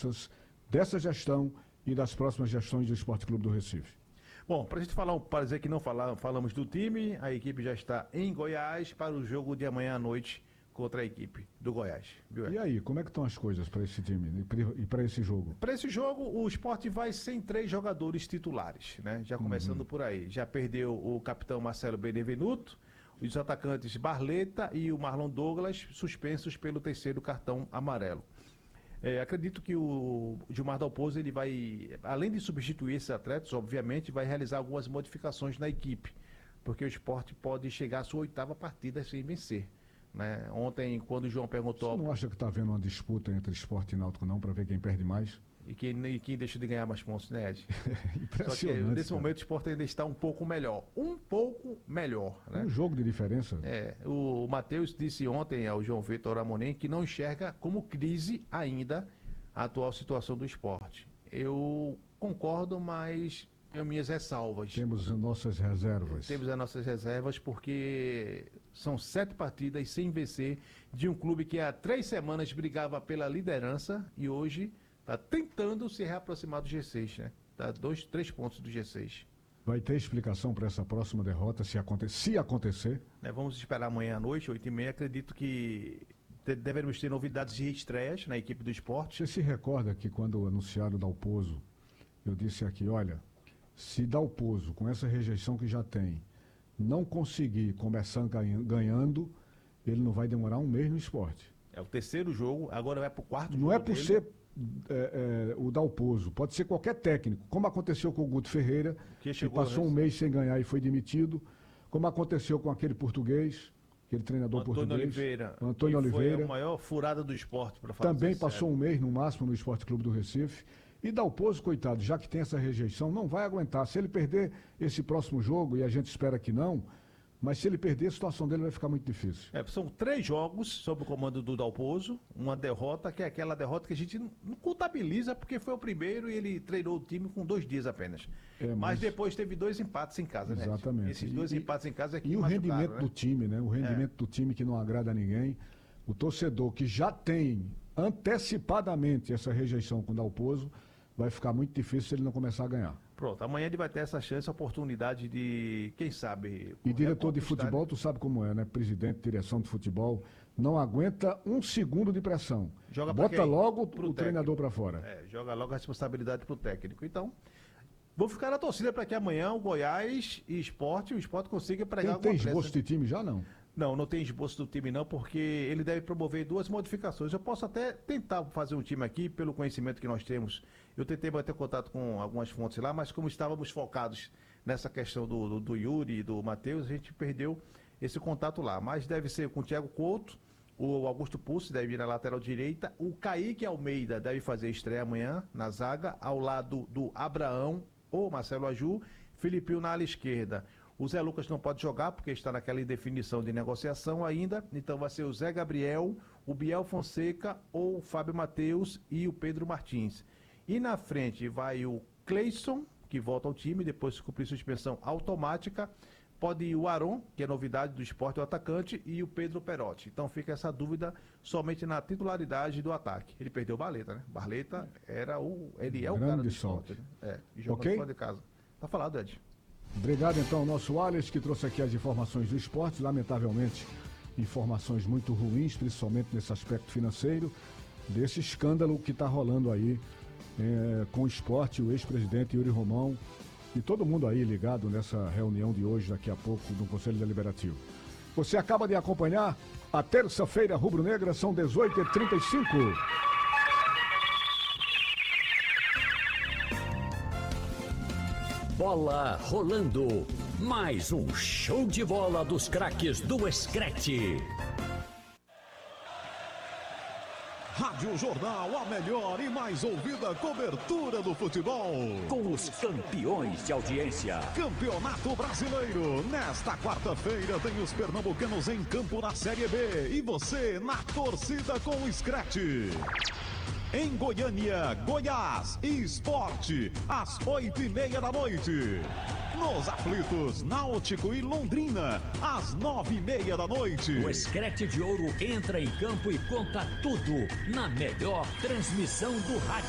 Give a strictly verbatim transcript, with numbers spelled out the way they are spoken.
propostas dessa gestão e das próximas gestões do Esporte Clube do Recife. Bom, para a gente falar, para dizer que não falar, falamos do time, a equipe já está em Goiás para o jogo de amanhã à noite contra a equipe do Goiás. Viu? E aí, como é que estão as coisas para esse time e para esse jogo? Para esse jogo, o Sport vai sem três jogadores titulares, né? Já começando uhum. por aí. Já perdeu o capitão Marcelo Benevenuto, os atacantes Barleta e o Marlon Douglas, suspensos pelo terceiro cartão amarelo. É, acredito que o Gilmar Dalpozo, ele vai, além de substituir esses atletas, obviamente, vai realizar algumas modificações na equipe, porque o Sport pode chegar à sua oitava partida sem vencer. Né? Ontem, quando o João perguntou... Você não acha que está havendo uma disputa entre Sport e Náutico, não, para ver quem perde mais? E quem, e quem deixa de ganhar mais pontos, né, Ed? Impressionante. Só que nesse cara. momento o Sport ainda está um pouco melhor. Um pouco melhor. Né? Um jogo de diferença. É, o Matheus disse ontem ao João Vitor Amorim que não enxerga como crise ainda a atual situação do Sport. Eu concordo, mas tenho minhas ressalvas. Temos as nossas reservas. Temos as nossas reservas porque são sete partidas sem vencer de um clube que há três semanas brigava pela liderança e hoje está tentando se reaproximar do G seis, né? Está dois, três pontos do G seis. Vai ter explicação para essa próxima derrota, se, aconte se acontecer? É, vamos esperar amanhã à noite, oito e meia. Acredito que devemos ter novidades de estreias na equipe do Sport. Você se recorda que quando anunciaram o Dalpozo, eu disse aqui, olha, se Dalpozo, com essa rejeição que já tem, não conseguir começar ganhando, ele não vai demorar um mês no Sport. É o terceiro jogo, agora vai para o quarto não jogo. Não é por dele. ser é, é, o Dalpozo, pode ser qualquer técnico, como aconteceu com o Guto Ferreira, que, que passou um mês sem ganhar e foi demitido, como aconteceu com aquele português, aquele treinador Antônio português, Oliveira, Antônio que Oliveira. Foi a maior furada do esporte, para falar. Também passou um mês no máximo no Esporte Clube do Recife. E Dalpozo, coitado, já que tem essa rejeição, não vai aguentar. Se ele perder esse próximo jogo, e a gente espera que não, mas se ele perder, a situação dele vai ficar muito difícil. É, são três jogos sob o comando do Dalpozo, uma derrota, que é aquela derrota que a gente não contabiliza, porque foi o primeiro e ele treinou o time com dois dias apenas. É, mas... mas depois teve dois empates em casa, né? Exatamente. Esses dois e, empates em casa é que E o rendimento né? do time, né? O rendimento é. do time que não agrada a ninguém. O torcedor que já tem antecipadamente essa rejeição com o Dalpozo, vai ficar muito difícil se ele não começar a ganhar. Pronto, amanhã ele vai ter essa chance, a oportunidade de, quem sabe... E diretor de futebol, tu sabe como é, né? Presidente, direção de futebol, não aguenta um segundo de pressão. Joga Bota quem? logo Pro o treinador para fora. É, joga logo a responsabilidade pro técnico. Então, vou ficar na torcida para que amanhã o Goiás e Sport, o Sport consiga pregar alguma coisa. Tem esboço de time já, não? Não, não tem esboço do time não, porque ele deve promover duas modificações. Eu posso até tentar fazer um time aqui, pelo conhecimento que nós temos. Eu tentei bater contato com algumas fontes lá, mas como estávamos focados nessa questão do, do, do Yuri e do Matheus, a gente perdeu esse contato lá. Mas deve ser com o Thiago Couto, o Augusto Pulse deve ir na lateral direita, o Kaique Almeida deve fazer estreia amanhã na zaga, ao lado do Abraão ou Marcelo Aju, Filipinho na ala esquerda. O Zé Lucas não pode jogar porque está naquela indefinição de negociação ainda, então vai ser o Zé Gabriel, o Biel Fonseca ou o Fábio Matheus e o Pedro Martins. E na frente vai o Cleison, que volta ao time depois de cumprir suspensão automática, pode ir o Aron, que é novidade do Sport, o atacante, e o Pedro Perotti. Então fica essa dúvida somente na titularidade do ataque. Ele perdeu o Barleta, né? Barleta era o, ele é o cara do Sport, né? É, e jogando okay. fora de casa. Tá falado, Ed. Obrigado, então, ao nosso Alex, que trouxe aqui as informações do esporte. Lamentavelmente, informações muito ruins, principalmente nesse aspecto financeiro, desse escândalo que está rolando aí é, com o esporte, o ex-presidente Yuri Romão e todo mundo aí ligado nessa reunião de hoje, daqui a pouco, do Conselho Deliberativo. Você acaba de acompanhar a terça-feira rubro-negra, são dezoito e trinta e cinco. Bola rolando, mais um show de bola dos craques do Screte. Rádio Jornal, a melhor e mais ouvida cobertura do futebol. Com os campeões de audiência. Campeonato Brasileiro. Nesta quarta-feira tem os pernambucanos em campo na Série B. E você na torcida com o Screte. Em Goiânia, Goiás e Esporte, às oito e meia da noite. Nos aflitos, Náutico e Londrina, às nove e meia da noite. O Screte de Ouro entra em campo e conta tudo na melhor transmissão do rádio.